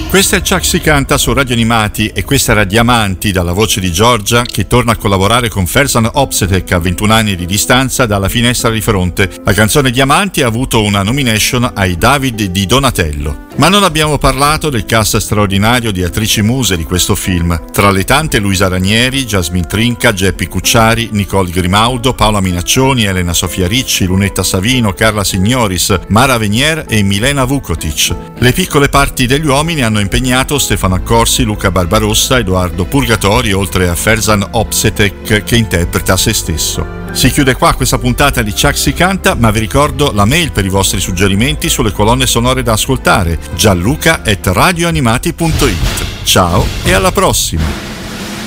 Questa è Chuck si canta su Radio Animati e questa era Diamanti dalla voce di Giorgia, che torna a collaborare con Ferzan Opsetek a 21 anni di distanza dalla finestra di fronte. La canzone Diamanti ha avuto una nomination ai David di Donatello. Ma non abbiamo parlato del cast straordinario di attrici muse di questo film. Tra le tante Luisa Ranieri, Jasmine Trinca, Geppi Cucciari, Nicole Grimaudo, Paola Minaccioni, Elena Sofia Ricci, Lunetta Savino, Carla Signoris, Mara Venier e Milena Vukotic. Le piccole parti degli uomini hanno impegnato Stefano Accorsi, Luca Barbarossa, Edoardo Purgatori, oltre a Ferzan Opsetek che interpreta se stesso. Si chiude qua questa puntata di Chuck si canta, ma vi ricordo la mail per i vostri suggerimenti sulle colonne sonore da ascoltare: gianluca@radioanimati.it. Ciao e alla prossima!